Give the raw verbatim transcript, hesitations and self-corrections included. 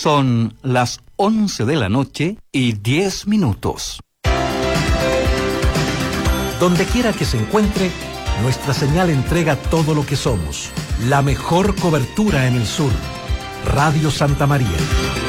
Son las once de la noche y diez minutos. Donde quiera que se encuentre, nuestra señal entrega todo lo que somos. La mejor cobertura en el sur. Radio Santa María.